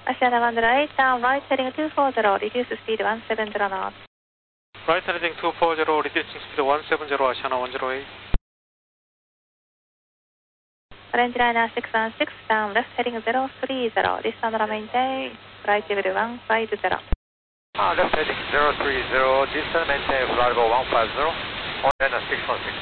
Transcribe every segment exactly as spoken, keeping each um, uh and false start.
Asiana one zero eight, down right heading two four zero, reduce speed one seven zero knots. Right heading two four zero, reducing speed one seven zero, Asiana one zero eight. Orange liner six one six, down left heading zero three zero, descend maintain, right level one five zero. Uh, left heading zero three zero, descend maintain, flight level one five zero, orange liner six one six.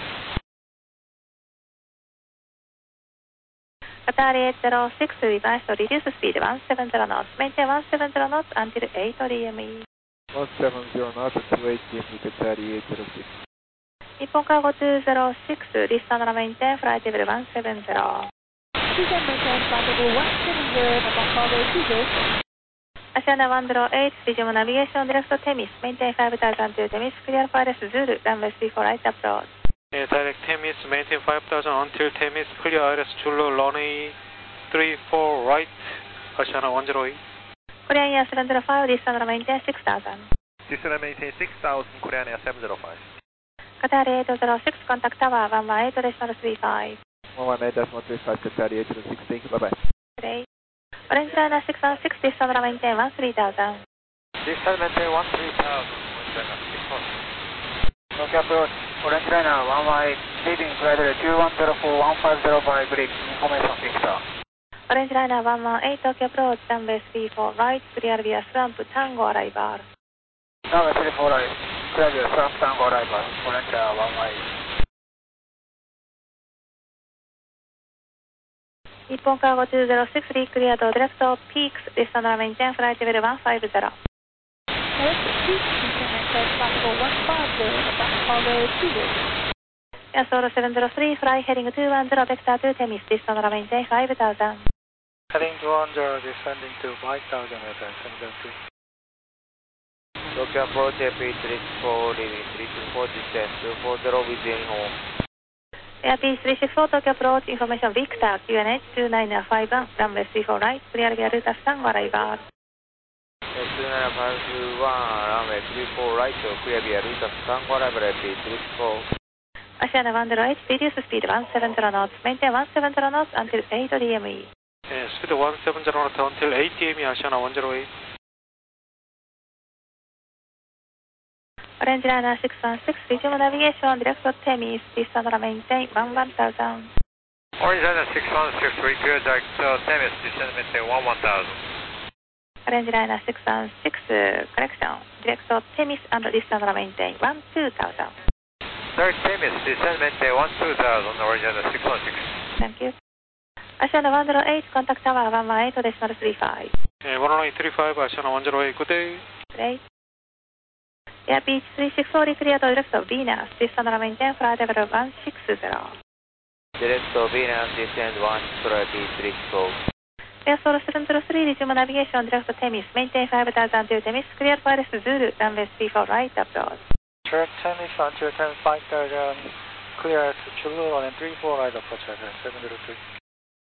Qatar eight zero six, reverse to reduce speed one seven zero knots, maintain one seven zero knots until eight D M E. one seven zero knots until eight D M E, Qatar eight zero six. Nippon Cargo two zero six, descend maintain, flight level one seven zero. Descend maintain, flight level one seven zero, Nippon Cargo two zero six. Asiana one zero eight, resume navigation direct to Temis, maintain five thousand to Temis, clear for Zulu, runway three four right approach. 예, direct Temis, maintain five thousand until Temis, clear I R S Zulu, runway three four right, Asiana one zero eight. Korean Air seven zero five, descend maintain six thousand. Descend maintain six thousand, Korean Air seven zero five. Qatar eight zero six, contact tower one one eight decimal three five. one one eight decimal three five, Qatar eight zero six, thank you, bye bye. Great. Orange liner six one six, descend maintain one three thousand. Descend maintain one three thousand, orange liner six one six. Tokyo approach, orange liner one one eight, leading flight level two one zero four one five zero five, bridge, information Victor. Orange liner one one eight, Tokyo approach, runway three four right, clear via Swamp, Tango arrival. Runway three four right, clear via Swamp, Tango arrival, orange liner one one eight. Nippon Cargo two zero six, re-clear to direct to Peaks, descend maintain, flight level one five zero. Direct to Peaks, descend maintain, flight level one five zero, Nippon Cargo two zero six. Air seven zero three, fly heading two one zero, vector to Temis, descend maintain five thousand. Heading two one zero, descending to five thousand meters, seven zero three. Tokyo approach, F eight three four, leaving three two four, descend two four zero, within home. Air P three six four, Tokyo approach, information Victor, Q N H two nine five one, runway three four right, clear via route Tango arrival. two nine five one, runway three four right, clear via route Tango arrival, F eight three four. Asiana one zero eight, reduce speed one seven zero knots, maintain one seven zero knots until eight D M E. 예, speed one seven zero knots until eight D M E, Asiana one zero eight. Orange liner six one six, resume navigation direct to Temis, descend maintain one one thousand. Orange liner six one six, re-clear direct to Temis, descend maintain one one thousand. Orange liner six one six, uh, correction, direct to Temis and descend maintain one two thousand. Direct Temis, descend maintain one two thousand, orange liner six one six. Thank you. Asiana one zero eight, contact tower one one eight decimal three five. 예, one one eight three five, Asiana one zero eight, good day. Great. Air Beach three six four, clear to direct to Venus, descend maintain flight level one six zero. Direct to Venus, descend one zero eight three four. Air seven zero three, resume navigation direct to Temis, maintain five thousand to Temis, clear for Zulu, runway three four right approach. Direct Temis until ten five thousand, clear to Chulu, and three four right approach, seven zero three.